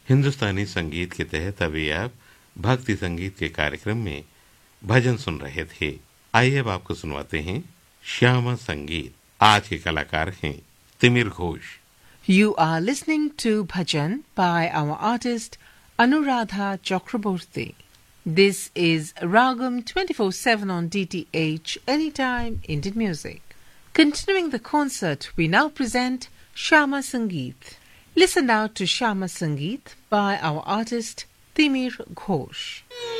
हिंदुस्तानी संगीत के तहत अभी आप भक्ति संगीत के कार्यक्रम में भजन सुन रहे थे। आइए अब आपको सुनवाते हैं श्यामा संगीत। आज के कलाकार हैं तिमिर Ghosh. You are listening to Bhajan by our artist Anuradha Chakraborty. This is Ragam 24/7 on DTH Anytime Indian Music. Continuing the concert, we now present Shyama Sangeet. Listen now to Shyama Sangeet by our artist Timir Ghosh.